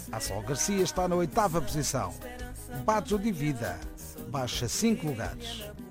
A Sol Garcia está na 8ª posição. Badzo Divida baixa 5 lugares.